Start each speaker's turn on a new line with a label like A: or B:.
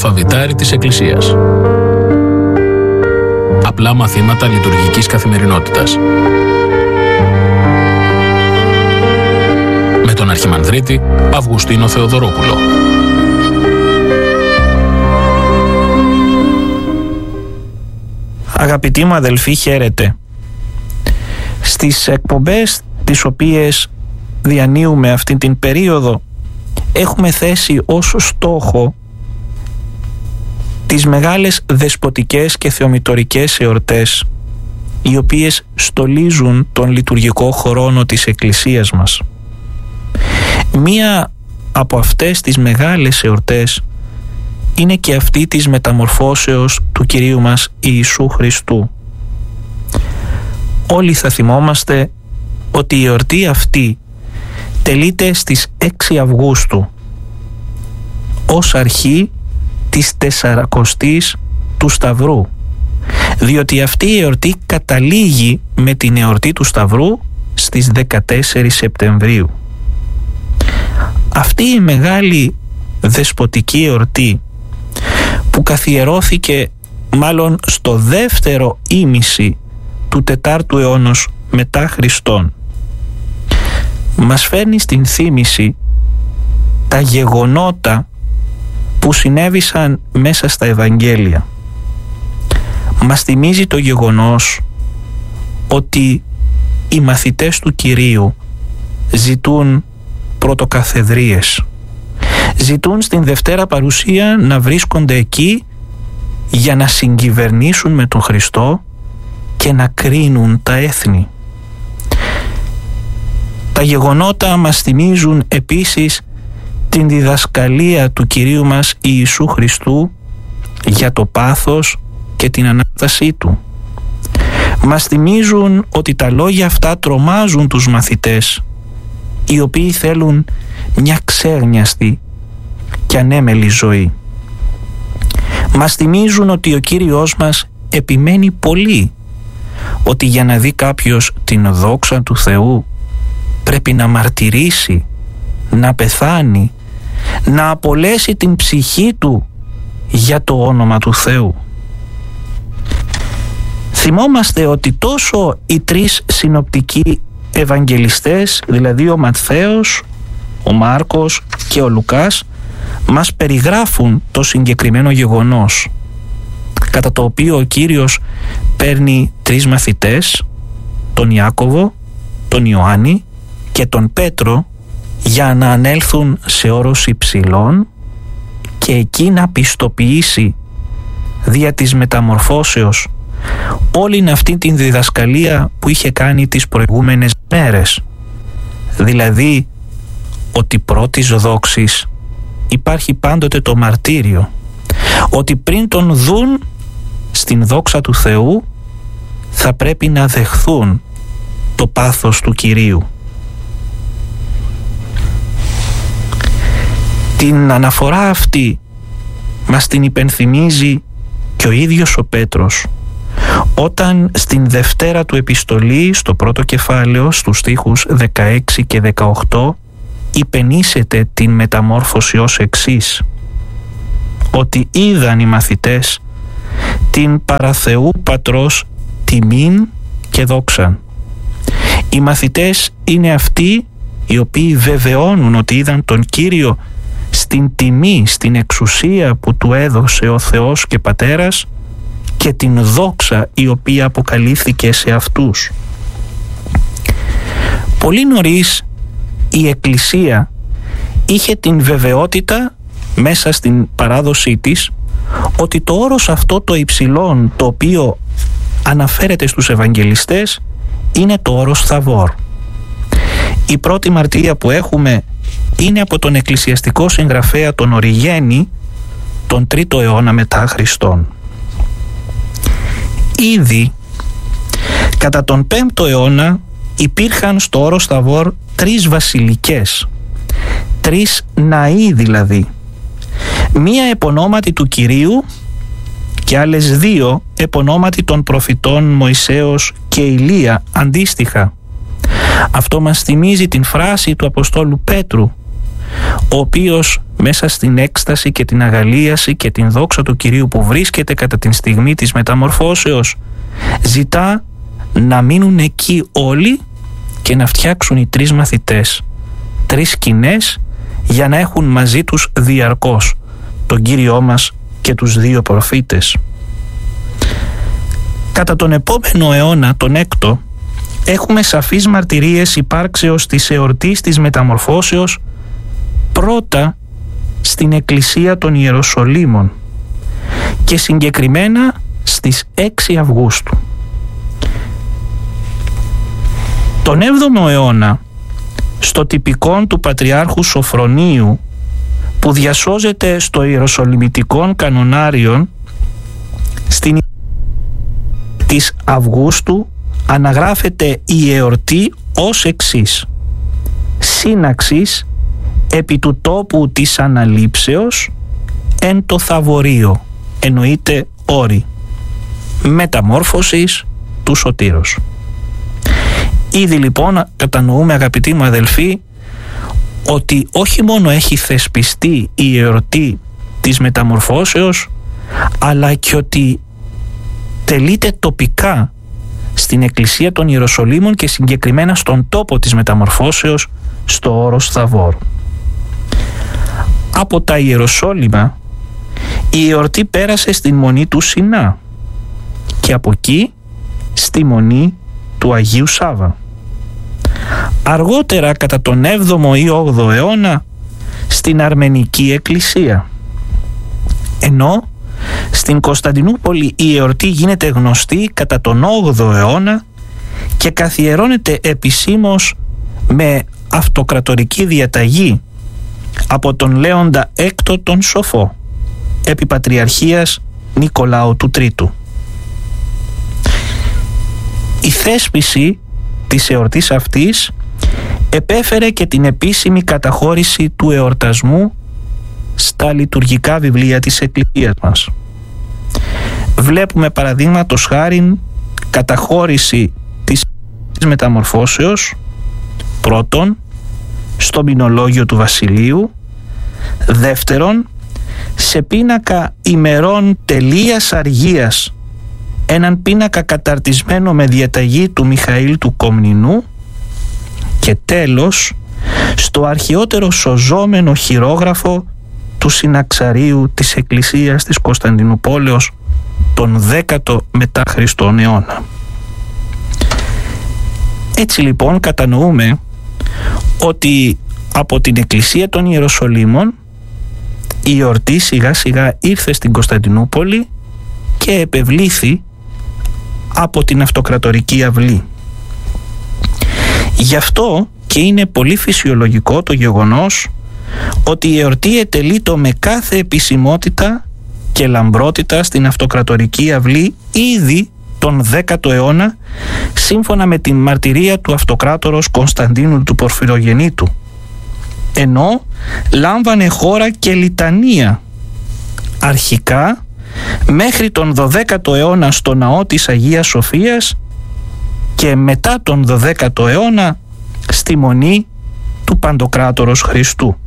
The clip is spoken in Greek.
A: αλφαβητάρι της Εκκλησίας. Απλά μαθήματα λειτουργικής καθημερινότητας. Με τον Αρχιμανδρίτη Αυγουστίνο Θεοδωρόπουλο.
B: Αγαπητοί μου αδελφοί, χαίρετε. Στις εκπομπές τις οποίες διανύουμε αυτή την περίοδο έχουμε θέσει ως στόχο τις μεγάλες δεσποτικές και θεομητορικές εορτές, οι οποίες στολίζουν τον λειτουργικό χρόνο της Εκκλησίας μας. Μία από αυτές τις μεγάλες εορτές είναι και αυτή της μεταμορφώσεως του Κυρίου μας Ιησού Χριστού. Όλοι θα θυμόμαστε ότι η εορτή αυτή τελείται στις 6 Αυγούστου ως αρχή της 40ης του Σταυρού, διότι αυτή η εορτή καταλήγει με την εορτή του Σταυρού στις 14 Σεπτεμβρίου. Αυτή η μεγάλη δεσποτική εορτή που καθιερώθηκε μάλλον στο δεύτερο ήμιση του 4ου αιώνος μετά Χριστόν, μας φέρνει στην θύμηση τα γεγονότα που συνέβησαν μέσα στα Ευαγγέλια. Μας θυμίζει το γεγονός ότι οι μαθητές του Κυρίου ζητούν πρωτοκαθεδρίες. Ζητούν στην Δευτέρα Παρουσία να βρίσκονται εκεί για να συγκυβερνήσουν με τον Χριστό και να κρίνουν τα έθνη. Τα γεγονότα μας θυμίζουν επίσης την διδασκαλία του Κυρίου μας Ιησού Χριστού για το πάθος και την Ανάστασή Του. Μας θυμίζουν ότι τα λόγια αυτά τρομάζουν τους μαθητές, οι οποίοι θέλουν μια ξέγνιαστη και ανέμελη ζωή. Μας θυμίζουν ότι ο Κύριος μας επιμένει πολύ ότι για να δει κάποιος την δόξα του Θεού πρέπει να μαρτυρήσει, να πεθάνει, να απολέσει την ψυχή του για το όνομα του Θεού. Θυμόμαστε ότι τόσο οι 3 συνοπτικοί Ευαγγελιστές, δηλαδή ο Ματθαίος, ο Μάρκος και ο Λουκάς, μας περιγράφουν το συγκεκριμένο γεγονός, κατά το οποίο ο Κύριος παίρνει 3 μαθητές, τον Ιάκωβο, τον Ιωάννη και τον Πέτρο, για να ανέλθουν σε όρος υψηλών και εκεί να πιστοποιήσει δια της μεταμορφώσεως όλη αυτή την διδασκαλία που είχε κάνει τις προηγούμενες μέρες, δηλαδή ότι πρώτης δόξης υπάρχει πάντοτε το μαρτύριο, ότι πριν τον δουν στην δόξα του Θεού θα πρέπει να δεχθούν το πάθος του Κυρίου. Την αναφορά αυτή μας την υπενθυμίζει και ο ίδιος ο Πέτρος, όταν στην Δευτέρα του επιστολή, στο πρώτο κεφάλαιο, στους στίχους 16 και 18, υπενήσεται την μεταμόρφωση ως εξής: ότι είδαν οι μαθητές την παραθεού Πατρός τιμήν και δόξαν. Οι μαθητές είναι αυτοί οι οποίοι βεβαιώνουν ότι είδαν τον Κύριο στην τιμή, στην εξουσία που του έδωσε ο Θεός και Πατέρας και την δόξα η οποία αποκαλύφθηκε σε αυτούς. Πολύ νωρίς η Εκκλησία είχε την βεβαιότητα μέσα στην παράδοσή της ότι το όρος αυτό το υψηλόν, το οποίο αναφέρεται στους Ευαγγελιστές, είναι το όρος Θαβόρ. Η πρώτη μαρτυρία που έχουμε είναι από τον εκκλησιαστικό συγγραφέα τον Οριγένη, τον 3ο αιώνα μετά Χριστόν. Ήδη κατά τον 5ο αιώνα υπήρχαν στο όρος Θαβόρ 3 βασιλικές, 3 ναοί δηλαδή, μία επωνόματι του Κυρίου και άλλες 2 επωνόματι των προφητών Μωυσέως και Ηλία αντίστοιχα. Αυτό μας θυμίζει την φράση του Αποστόλου Πέτρου, ο οποίος μέσα στην έκσταση και την αγαλίαση και την δόξα του Κυρίου που βρίσκεται κατά την στιγμή της μεταμορφώσεως, ζητά να μείνουν εκεί όλοι και να φτιάξουν οι 3 μαθητές 3 σκηνές για να έχουν μαζί τους διαρκώς τον Κύριό μας και τους 2 προφήτες. Κατά τον επόμενο αιώνα, τον 6ο, έχουμε σαφείς μαρτυρίες υπάρξεως της εορτής της μεταμορφώσεως, πρώτα στην Εκκλησία των Ιεροσολύμων και συγκεκριμένα στις 6 Αυγούστου. Τον 7ο αιώνα, στο τυπικόν του Πατριάρχου Σοφρονίου, που διασώζεται στο Ιεροσολυμητικόν Κανονάριον, στην της Αυγούστου αναγράφεται η εορτή ως εξής: σύναξης επί του τόπου της αναλήψεως εν το Θαβορείο, εννοείται όρη μεταμόρφωσης του Σωτήρος. Ήδη λοιπόν κατανοούμε, αγαπητοί μου αδελφοί, ότι όχι μόνο έχει θεσπιστεί η εορτή της μεταμορφώσεως, αλλά και ότι τελείται τοπικά στην Εκκλησία των Ιεροσολύμων και συγκεκριμένα στον τόπο της μεταμορφώσεως, στο όρος Θαβόρ. Από τα Ιεροσόλυμα η εορτή πέρασε στην Μονή του Σινά και από εκεί στη Μονή του Αγίου Σάβα. Αργότερα, κατά τον 7ο ή 8ο αιώνα, στην Αρμενική Εκκλησία, ενώ στην Κωνσταντινούπολη η εορτή γίνεται γνωστή κατά τον 8ο αιώνα και καθιερώνεται επισήμως με αυτοκρατορική διαταγή από τον Λέοντα Έκτο τον Σοφό, επί Πατριαρχίας Νικολάου του Τρίτου. Η θέσπιση της εορτής αυτής επέφερε και την επίσημη καταχώρηση του εορτασμού στα λειτουργικά βιβλία της Εκκλησίας μας. Βλέπουμε παραδείγματος χάριν καταχώρηση της μεταμορφώσεως, πρώτον στο μηνολόγιο του Βασιλείου, δεύτερον σε πίνακα ημερών τελείας αργίας, έναν πίνακα καταρτισμένο με διαταγή του Μιχαήλ του Κομνηνού, και τέλος στο αρχαιότερο σωζόμενο χειρόγραφο του Συναξαρίου της Εκκλησίας της Κωνσταντινουπόλεως τον 10ο μετά Χριστόν αιώνα. Έτσι λοιπόν κατανοούμε ότι από την Εκκλησία των Ιεροσολύμων η εορτή σιγά σιγά ήρθε στην Κωνσταντινούπολη και επευλήθη από την αυτοκρατορική αυλή. Γι' αυτό και είναι πολύ φυσιολογικό το γεγονός ότι η εορτή ετελείτο με κάθε επισημότητα και λαμπρότητα στην αυτοκρατορική αυλή ήδη τον 10ο αιώνα, σύμφωνα με την μαρτυρία του αυτοκράτορος Κωνσταντίνου του Πορφυρογεννήτου, ενώ λάμβανε χώρα και λιτανία αρχικά μέχρι τον 12ο αιώνα στο ναό της Αγίας Σοφίας και μετά τον 12ο αιώνα στη Μονή του Παντοκράτορος Χριστού.